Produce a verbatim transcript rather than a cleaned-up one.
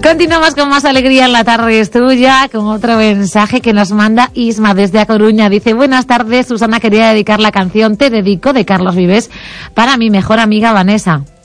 Continuamos con más alegría en La Tarde es Tuya, con otro mensaje que nos manda Isma desde A Coruña. Dice: buenas tardes, Susana, quería dedicar la canción Te Dedico de Carlos Vives para mi mejor amiga Vanessa.